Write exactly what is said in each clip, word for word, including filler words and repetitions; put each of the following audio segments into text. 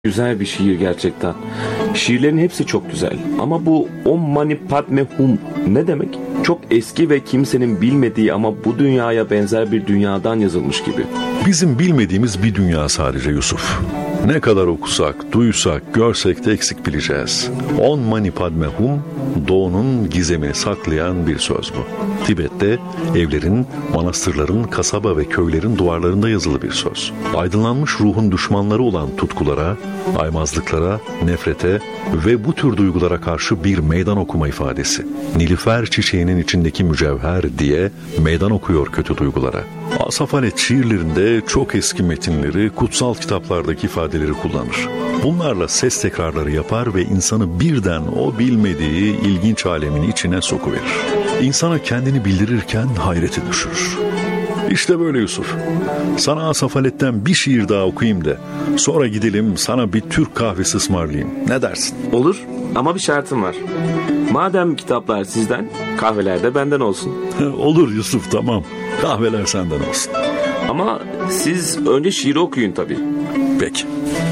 Güzel bir şiir gerçekten. Şiirlerin hepsi çok güzel. Ama bu Om Mani Padme Hum ne demek? Çok eski ve kimsenin bilmediği ama bu dünyaya benzer bir dünyadan yazılmış gibi. Bizim bilmediğimiz bir dünya sadece Yusuf. Ne kadar okusak, duysak, görsek de eksik bileceğiz. Om Mani Padme Hum, doğunun gizemini saklayan bir söz bu. Tibet'te evlerin, manastırların, kasaba ve köylerin duvarlarında yazılı bir söz. Aydınlanmış ruhun düşmanları olan tutkulara, aymazlıklara, nefrete ve bu tür duygulara karşı bir meydan okuma ifadesi. Nilüfer çiçeğinin içindeki mücevher diye meydan okuyor kötü duygulara. Asafalet şiirlerinde çok eski metinleri, kutsal kitaplardaki ifadeleri kullanır. Bunlarla ses tekrarları yapar ve insanı birden o bilmediği ilginç alemin içine sokuverir. İnsana kendini bildirirken hayrete düşürür. İşte böyle Yusuf. Sana Asafaletten bir şiir daha okuyayım da sonra gidelim sana bir Türk kahvesi ısmarlayayım. Ne dersin? Olur ama bir şartım var. Madem kitaplar sizden, kahveler de benden olsun. Olur Yusuf, tamam. Kahveler senden olsun. Ama siz önce şiiri okuyun tabii. Peki.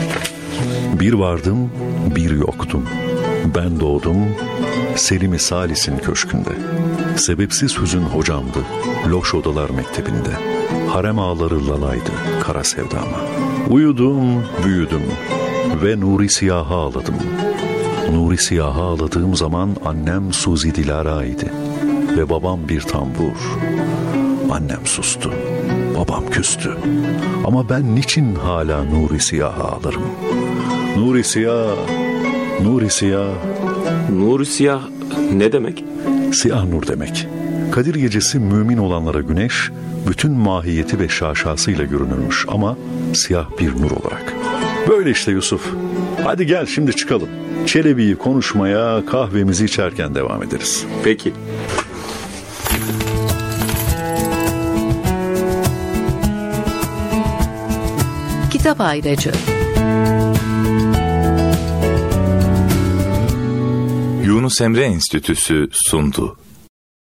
Bir vardım, bir yoktum. Ben doğdum, Selim-i Salis'in köşkünde. Sebepsiz hüzün hocamdı, loş odalar mektebinde. Harem ağları lalaydı, kara sevdama. Uyudum, büyüdüm ve nuri siyaha ağladım. Nuri siyaha ağladığım zaman annem Suzi Dilara'ydı ve babam bir tambur. Annem sustu, babam küstü. Ama ben niçin hala nuri siyaha ağlarım? Nuri siyah, nuri siyah. Nuri siyah ne demek? Siyah nur demek. Kadir gecesi mümin olanlara güneş, bütün mahiyeti ve şaşasıyla görünürmüş ama siyah bir nur olarak. Böyle işte Yusuf. Hadi gel şimdi çıkalım. Çelebi'yi konuşmaya, kahvemizi içerken devam ederiz. Peki. Kitap Ayracı. Yunus Emre Enstitüsü sundu.